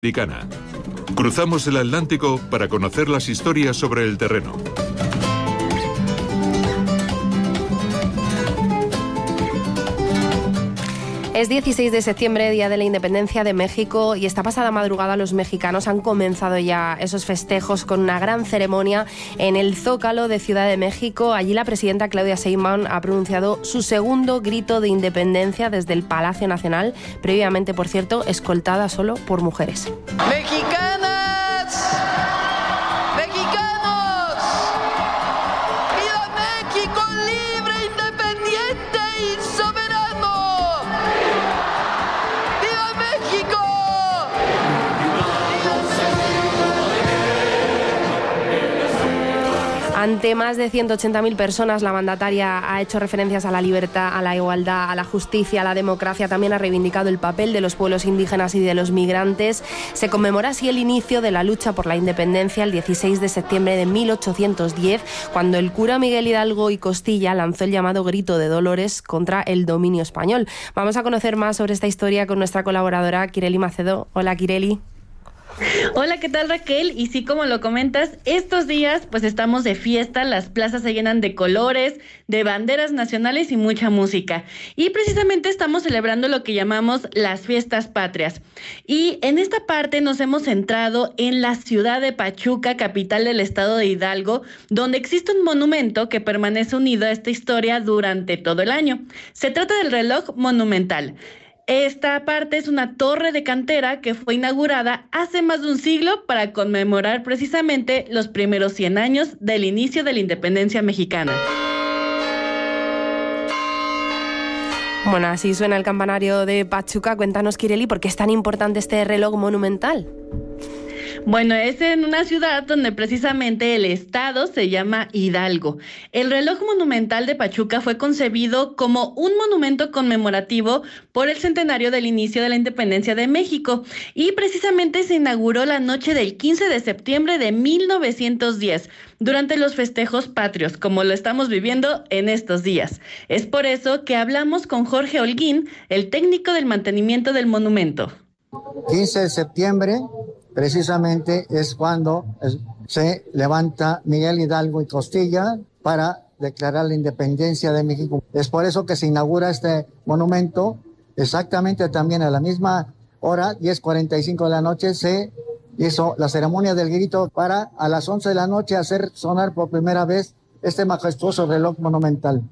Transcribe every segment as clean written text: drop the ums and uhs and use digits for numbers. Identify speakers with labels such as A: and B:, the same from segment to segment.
A: Americana. Cruzamos el Atlántico para conocer las historias sobre el terreno.
B: Es 16 de septiembre, Día de la Independencia de México, y esta pasada madrugada los mexicanos han comenzado ya esos festejos con una gran ceremonia en el Zócalo de Ciudad de México. Allí la presidenta Claudia Sheinbaum ha pronunciado su segundo grito de independencia desde el Palacio Nacional, previamente, por cierto, escoltada solo por mujeres.
C: ¡Mexicanas! ¡Mexicanos! ¡Viva México libre, independiente y soberano! ¡Viva México!
B: Ante más de 180.000 personas, la mandataria ha hecho referencias a la libertad, a la igualdad, a la justicia, a la democracia. También ha reivindicado el papel de los pueblos indígenas y de los migrantes. Se conmemora así el inicio de la lucha por la independencia el 16 de septiembre de 1810, cuando el cura Miguel Hidalgo y Costilla lanzó el llamado Grito de Dolores contra el dominio español. Vamos a conocer más sobre esta historia con nuestra colaboradora Kireli Macedo. Hola, Kireli.
D: Hola, ¿qué tal, Raquel? Y sí, como lo comentas, estos días pues estamos de fiesta, las plazas se llenan de colores, de banderas nacionales y mucha música. Y precisamente estamos celebrando lo que llamamos las fiestas patrias. Y en esta parte nos hemos centrado en la ciudad de Pachuca, capital del estado de Hidalgo, donde existe un monumento que permanece unido a esta historia durante todo el año. Se trata del reloj monumental. Esta parte es una torre de cantera que fue inaugurada hace más de un siglo para conmemorar precisamente los primeros 100 años del inicio de la independencia mexicana.
B: Bueno, así suena el campanario de Pachuca. Cuéntanos, Kireli, ¿por qué es tan importante este reloj monumental?
D: Bueno, es en una ciudad donde precisamente el estado se llama Hidalgo. El reloj monumental de Pachuca fue concebido como un monumento conmemorativo por el centenario del inicio de la independencia de México y precisamente se inauguró la noche del 15 de septiembre de 1910 durante los festejos patrios, como lo estamos viviendo en estos días. Es por eso que hablamos con Jorge Holguín, el técnico del mantenimiento del monumento.
E: 15 de septiembre precisamente es cuando se levanta Miguel Hidalgo y Costilla para declarar la independencia de México. Es por eso que se inaugura este monumento. Exactamente también a la misma hora, 10:45 de la noche, se hizo la ceremonia del grito para a las 11 de la noche hacer sonar por primera vez este majestuoso reloj monumental.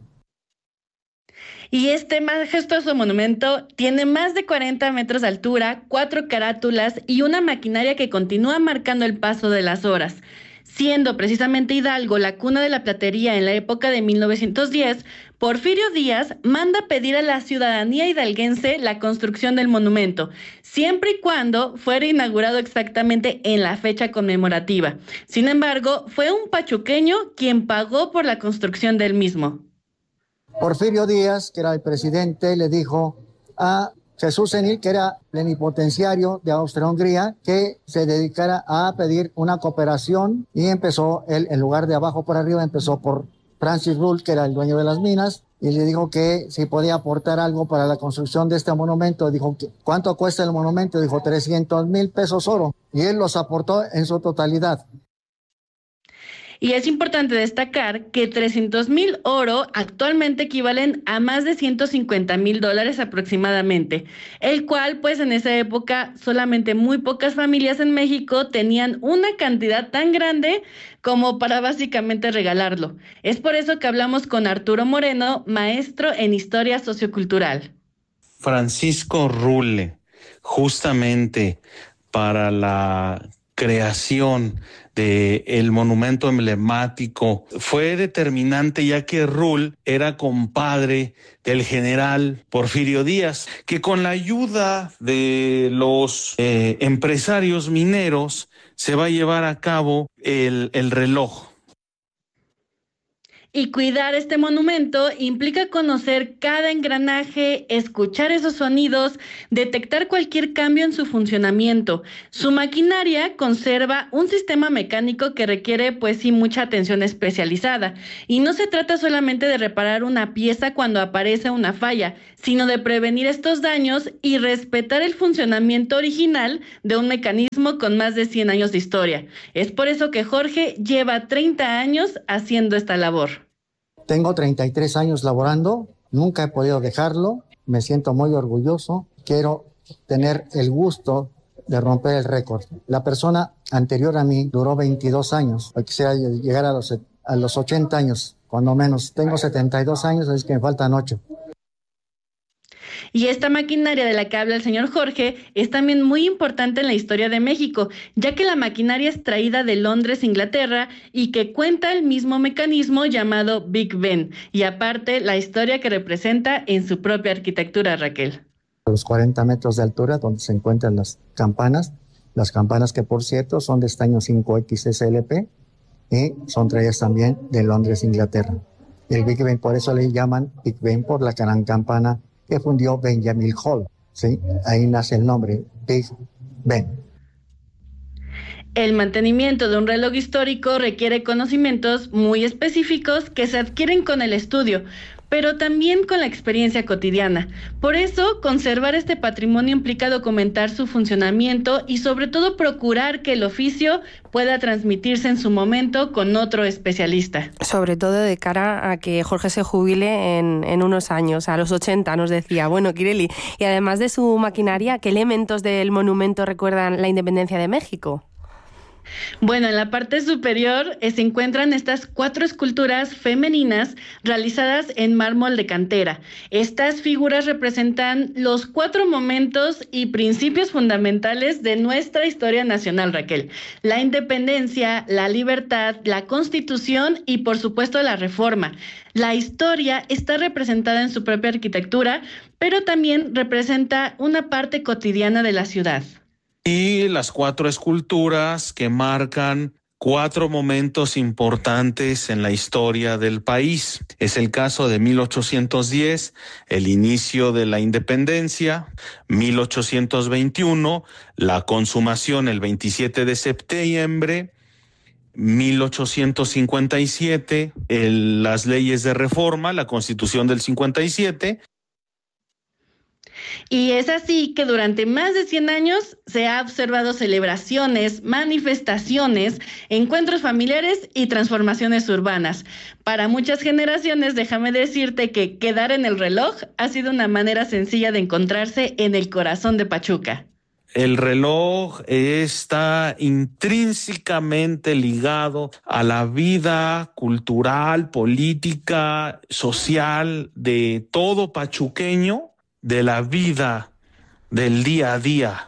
D: Y este majestuoso monumento tiene más de 40 metros de altura, 4 carátulas y una maquinaria que continúa marcando el paso de las horas. Siendo precisamente Hidalgo la cuna de la platería en la época de 1910, Porfirio Díaz manda pedir a la ciudadanía hidalguense la construcción del monumento, siempre y cuando fuera inaugurado exactamente en la fecha conmemorativa. Sin embargo, fue un pachuqueño quien pagó por la construcción del mismo.
E: Porfirio Díaz, que era el presidente, le dijo a Jesús Zenil, que era plenipotenciario de Austria-Hungría, que se dedicara a pedir una cooperación y empezó, él, en lugar de abajo por arriba, empezó por Francis Rull, que era el dueño de las minas, y le dijo que si podía aportar algo para la construcción de este monumento. Dijo, ¿cuánto cuesta el monumento? Dijo, 300,000 pesos oro, y él los aportó en su totalidad.
D: Y es importante destacar que 300,000 oro actualmente equivalen a más de $150,000 aproximadamente, el cual pues en esa época solamente muy pocas familias en México tenían una cantidad tan grande como para básicamente regalarlo. Es por eso que hablamos con Arturo Moreno, maestro en Historia Sociocultural.
F: Francisco Rull, justamente para la creación del monumento emblemático, fue determinante, ya que Rull era compadre del general Porfirio Díaz, que con la ayuda de los empresarios mineros se va a llevar a cabo el reloj.
D: Y cuidar este monumento implica conocer cada engranaje, escuchar esos sonidos, detectar cualquier cambio en su funcionamiento. Su maquinaria conserva un sistema mecánico que requiere, pues sí, mucha atención especializada. Y no se trata solamente de reparar una pieza cuando aparece una falla, sino de prevenir estos daños y respetar el funcionamiento original de un mecanismo con más de 100 años de historia. Es por eso que Jorge lleva 30 años haciendo esta labor.
E: Tengo 33 años laborando, nunca he podido dejarlo, me siento muy orgulloso, quiero tener el gusto de romper el récord. La persona anterior a mí duró 22 años, quisiera llegar a los 80 años, cuando menos. Tengo 72 años, así que me faltan 8.
D: Y esta maquinaria de la que habla el señor Jorge es también muy importante en la historia de México, ya que la maquinaria es traída de Londres, Inglaterra, y que cuenta el mismo mecanismo llamado Big Ben, y aparte la historia que representa en su propia arquitectura, Raquel.
E: A los 40 metros de altura, donde se encuentran las campanas que por cierto son de estaño 5X SLP, y son traídas también de Londres, Inglaterra. El Big Ben, por eso le llaman Big Ben, por la gran campana que fundió Benjamin Hall, ¿sí? Ahí nace el nombre, Big Ben.
D: El mantenimiento de un reloj histórico requiere conocimientos muy específicos que se adquieren con el estudio, pero también con la experiencia cotidiana. Por eso, conservar este patrimonio implica documentar su funcionamiento y sobre todo procurar que el oficio pueda transmitirse en su momento con otro especialista.
B: Sobre todo de cara a que Jorge se jubile en unos años, a los 80 nos decía. Bueno, Kireli, y además de su maquinaria, ¿qué elementos del monumento recuerdan la independencia de México?
D: Bueno, en la parte superior se encuentran estas 4 esculturas femeninas realizadas en mármol de cantera. Estas figuras representan los 4 momentos y principios fundamentales de nuestra historia nacional, Raquel. La independencia, la libertad, la Constitución y, por supuesto, la Reforma. La historia está representada en su propia arquitectura, pero también representa una parte cotidiana de la ciudad.
F: Y las 4 esculturas que marcan 4 momentos importantes en la historia del país. Es el caso de 1810, el inicio de la independencia, 1821, la consumación el 27 de septiembre, 1857, las leyes de reforma, la Constitución del 57.
D: Y es así que durante más de 100 años se ha observado celebraciones, manifestaciones, encuentros familiares y transformaciones urbanas. Para muchas generaciones, déjame decirte que quedar en el reloj ha sido una manera sencilla de encontrarse en el corazón de Pachuca.
F: El reloj está intrínsecamente ligado a la vida cultural, política, social de todo pachuqueño, de la vida del día a día.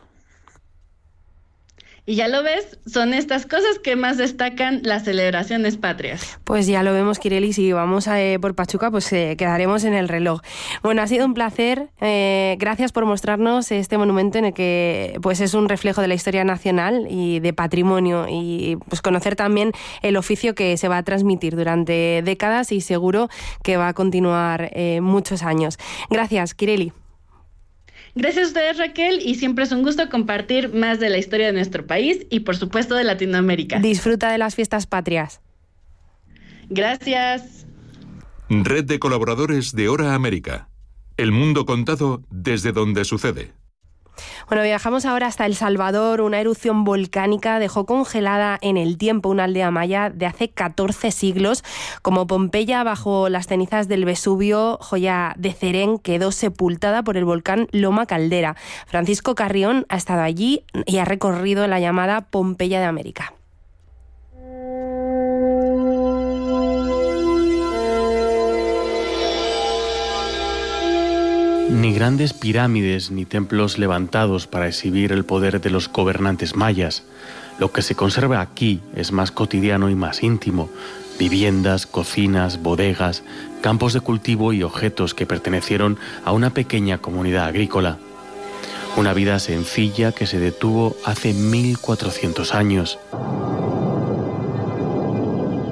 D: Y ya lo ves, son estas cosas que más destacan las celebraciones patrias.
B: Pues ya lo vemos, Kireli, si vamos por Pachuca, pues quedaremos en el reloj. Bueno, ha sido un placer. Gracias por mostrarnos este monumento en el que pues es un reflejo de la historia nacional y de patrimonio, y pues conocer también el oficio que se va a transmitir durante décadas y seguro que va a continuar muchos años. Gracias, Kireli.
D: Gracias a ustedes, Raquel, y siempre es un gusto compartir más de la historia de nuestro país y, por supuesto, de Latinoamérica.
B: Disfruta de las fiestas patrias.
D: Gracias.
A: Red de colaboradores de Hora América. El mundo contado desde donde sucede.
B: Bueno, viajamos ahora hasta El Salvador. Una erupción volcánica dejó congelada en el tiempo una aldea maya de hace 14 siglos. Como Pompeya bajo las cenizas del Vesubio, Joya de Cerén quedó sepultada por el volcán Loma Caldera. Francisco Carrión ha estado allí y ha recorrido la llamada Pompeya de América.
G: Ni grandes pirámides ni templos levantados para exhibir el poder de los gobernantes mayas. Lo que se conserva aquí es más cotidiano y más íntimo. Viviendas, cocinas, bodegas, campos de cultivo y objetos que pertenecieron a una pequeña comunidad agrícola. Una vida sencilla que se detuvo hace 1400 años.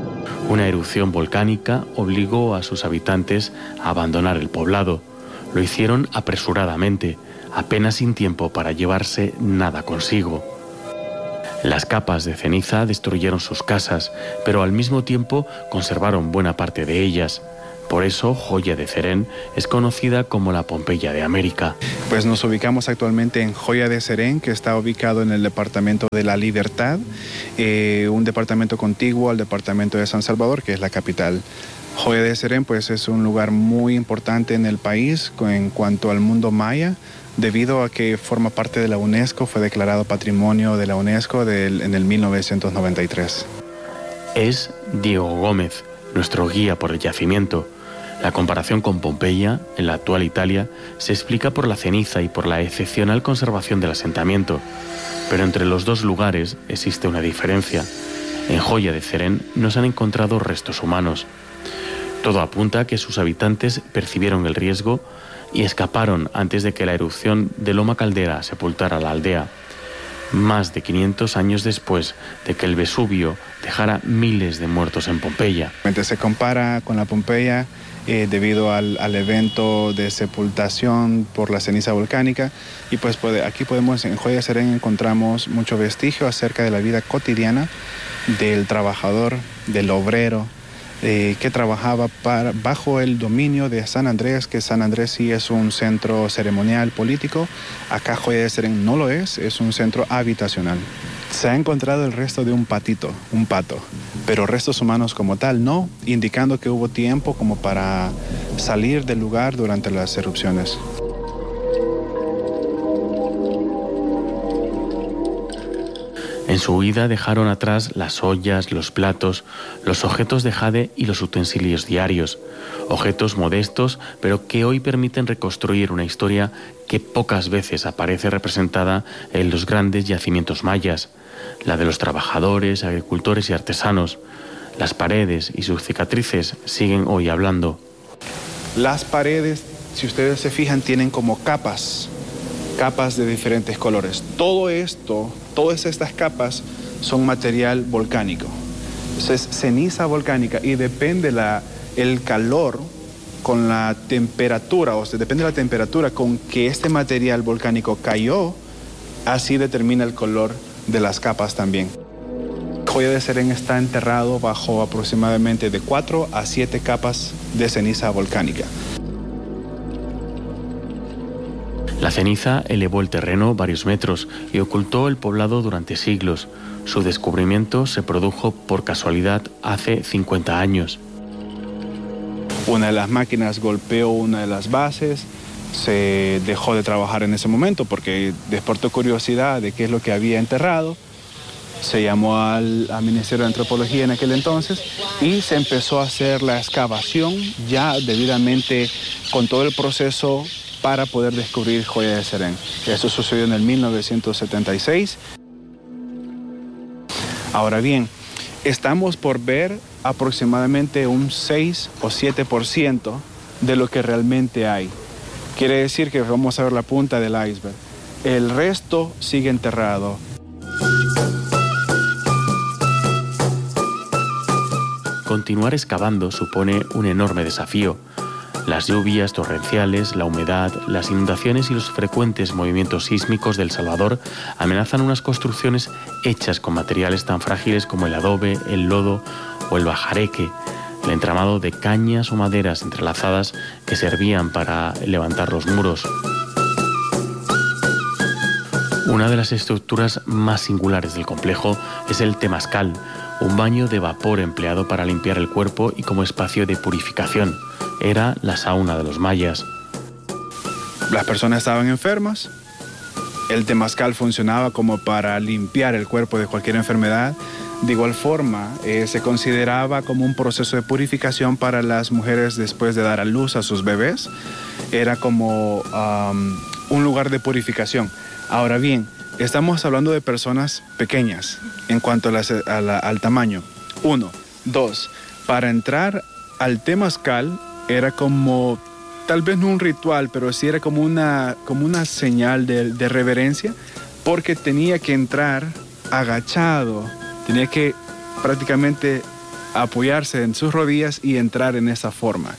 G: Una erupción volcánica obligó a sus habitantes a abandonar el poblado. Lo hicieron apresuradamente, apenas sin tiempo para llevarse nada consigo. Las capas de ceniza destruyeron sus casas, pero al mismo tiempo conservaron buena parte de ellas. Por eso, Joya de Cerén es conocida como la Pompeya de América.
H: Pues nos ubicamos actualmente en Joya de Cerén, que está ubicado en el departamento de La Libertad, un departamento contiguo al departamento de San Salvador, que es la capital. Joya de Cerén pues es un lugar muy importante en el país en cuanto al mundo maya, debido a que forma parte de la UNESCO, fue declarado Patrimonio de la UNESCO en el 1993.
G: Es Diego Gómez, nuestro guía por el yacimiento. La comparación con Pompeya, en la actual Italia, se explica por la ceniza y por la excepcional conservación del asentamiento. Pero entre los dos lugares existe una diferencia. En Joya de Cerén no se han encontrado restos humanos. Todo apunta a que sus habitantes percibieron el riesgo y escaparon antes de que la erupción de Loma Caldera sepultara la aldea, más de 500 años después de que el Vesubio dejara miles de muertos en Pompeya.
H: Se compara con la Pompeya debido al evento de sepultación por la ceniza volcánica, y pues aquí en Joya de Cerén encontramos mucho vestigio acerca de la vida cotidiana del trabajador, del obrero, que trabajaba bajo el dominio de San Andrés, que San Andrés sí es un centro ceremonial político. Acá Joya de Cerén no lo es un centro habitacional. Se ha encontrado el resto de un pato, pero restos humanos como tal no, indicando que hubo tiempo como para salir del lugar durante las erupciones.
G: En su huida dejaron atrás las ollas, los platos, los objetos de jade y los utensilios diarios, objetos modestos, pero que hoy permiten reconstruir una historia que pocas veces aparece representada en los grandes yacimientos mayas, la de los trabajadores, agricultores y artesanos. Las paredes y sus cicatrices siguen hoy hablando.
H: Las paredes, si ustedes se fijan, tienen como capas de diferentes colores. Todas estas capas son material volcánico. Es ceniza volcánica y depende el calor con la temperatura, o sea, depende de la temperatura con que este material volcánico cayó, así determina el color de las capas también. Joya de Cerén está enterrado bajo aproximadamente de 4 a 7 capas de ceniza volcánica.
G: La ceniza elevó el terreno varios metros y ocultó el poblado durante siglos. Su descubrimiento se produjo por casualidad hace 50 años.
H: Una de las máquinas golpeó una de las bases, se dejó de trabajar en ese momento porque despertó curiosidad de qué es lo que había enterrado. Se llamó al Ministerio de Antropología en aquel entonces y se empezó a hacer la excavación ya debidamente con todo el proceso para poder descubrir Joya de Cerén. Eso sucedió en el 1976. Ahora bien, estamos por ver aproximadamente un 6 o 7% de lo que realmente hay. Quiere decir que vamos a ver la punta del iceberg. El resto sigue enterrado.
G: Continuar excavando supone un enorme desafío. Las lluvias torrenciales, la humedad, las inundaciones y los frecuentes movimientos sísmicos de El Salvador amenazan unas construcciones hechas con materiales tan frágiles como el adobe, el lodo o el bajareque, el entramado de cañas o maderas entrelazadas que servían para levantar los muros. Una de las estructuras más singulares del complejo es el temazcal, un baño de vapor empleado para limpiar el cuerpo y como espacio de purificación. Era la sauna de los mayas.
H: Las personas estaban enfermas. El temazcal funcionaba como para limpiar el cuerpo de cualquier enfermedad. De igual forma, se consideraba como un proceso de purificación para las mujeres después de dar a luz a sus bebés. Era como un lugar de purificación. Ahora bien, estamos hablando de personas pequeñas en cuanto al tamaño. 1, 2. Para entrar al temazcal era como, tal vez no un ritual, pero sí era como una señal de reverencia, porque tenía que entrar agachado, tenía que prácticamente apoyarse en sus rodillas y entrar en esa forma.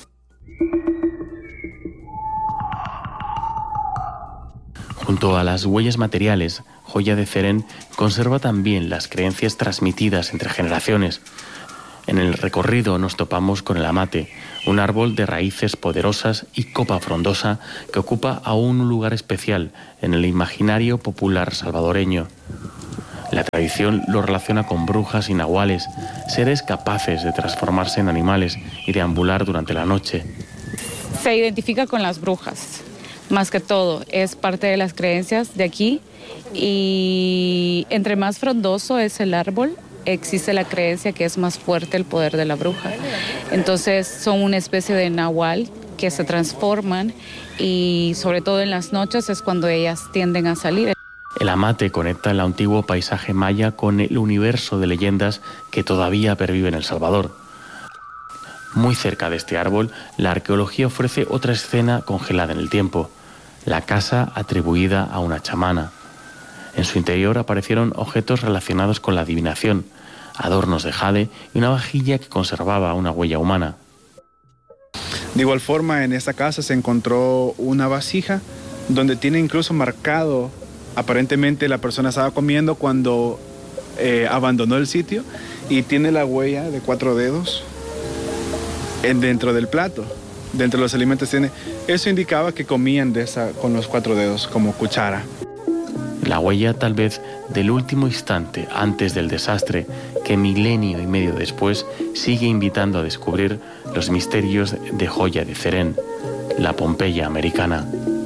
G: Junto a las huellas materiales, Joya de Cerén conserva también las creencias transmitidas entre generaciones. En el recorrido nos topamos con el amate, un árbol de raíces poderosas y copa frondosa que ocupa aún un lugar especial en el imaginario popular salvadoreño. La tradición lo relaciona con brujas y nahuales, seres capaces de transformarse en animales y deambular durante la noche.
I: Se identifica con las brujas, más que todo, es parte de las creencias de aquí, y entre más frondoso es el árbol, existe la creencia que es más fuerte el poder de la bruja. Entonces son una especie de nahual que se transforman, y sobre todo en las noches es cuando ellas tienden a salir.
G: El amate conecta el antiguo paisaje maya con el universo de leyendas que todavía pervive en El Salvador. Muy cerca de este árbol, la arqueología ofrece otra escena congelada en el tiempo, la casa atribuida a una chamana. En su interior aparecieron objetos relacionados con la adivinación, adornos de jade y una vajilla que conservaba una huella humana.
H: De igual forma, en esta casa se encontró una vasija donde tiene incluso marcado, aparentemente la persona estaba comiendo cuando abandonó el sitio, y tiene la huella de 4 dedos dentro del plato. Dentro de los alimentos tiene. Eso indicaba que comían con los 4 dedos como cuchara.
G: La huella tal vez del último instante antes del desastre que milenio y medio después sigue invitando a descubrir los misterios de Joya de Cerén, la Pompeya americana.